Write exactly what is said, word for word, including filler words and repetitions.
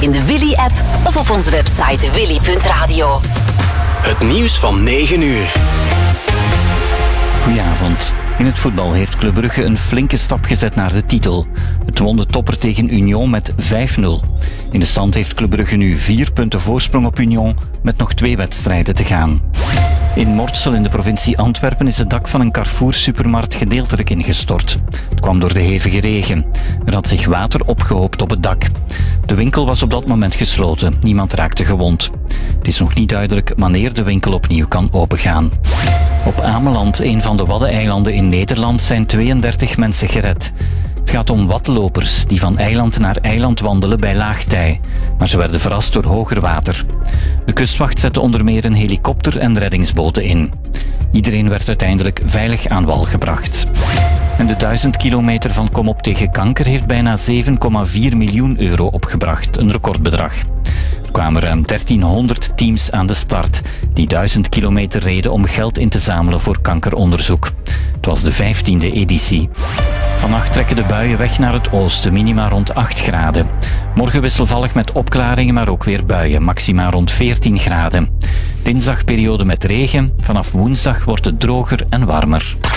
in de Willy-app of op onze website willy punt radio. Het nieuws van negen uur. Goedenavond. In het voetbal heeft Club Brugge een flinke stap gezet naar de titel. Het won de topper tegen Union met vijf nul. In de stand heeft Club Brugge nu vier punten voorsprong op Union met nog twee wedstrijden te gaan. In Mortsel in de provincie Antwerpen is het dak van een Carrefour-supermarkt gedeeltelijk ingestort. Het kwam door de hevige regen. Er had zich water opgehoopt op het dak. De winkel was op dat moment gesloten. Niemand raakte gewond. Het is nog niet duidelijk wanneer de winkel opnieuw kan opengaan. Op Ameland, een van de Waddeneilanden in Nederland, zijn tweeëndertig mensen gered. Het gaat om watlopers die van eiland naar eiland wandelen bij laagtij, maar ze werden verrast door hoger water. De kustwacht zette onder meer een helikopter en reddingsboten in. Iedereen werd uiteindelijk veilig aan wal gebracht. En de duizend kilometer van Kom op tegen kanker heeft bijna zeven komma vier miljoen euro opgebracht, een recordbedrag. Er kwamen ruim dertienhonderd teams aan de start die duizend kilometer reden om geld in te zamelen voor kankeronderzoek. Het was de vijftiende editie. Vannacht trekken de buien weg naar het oosten, minima rond acht graden. Morgen wisselvallig met opklaringen, maar ook weer buien, maxima rond veertien graden. Dinsdag periode met regen, vanaf woensdag wordt het droger en warmer.